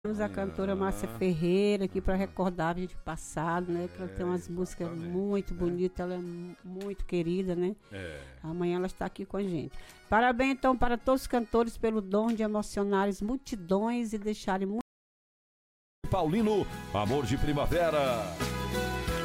Temos a cantora Márcia Ferreira aqui para recordar a gente passado, né? Que ela tem umas músicas muito bonitas, ela é muito querida, né? Amanhã ela está aqui com a gente. Parabéns, então, para todos os cantores pelo dom de emocionarem multidões e deixarem muito. Paulino, Amor de Primavera.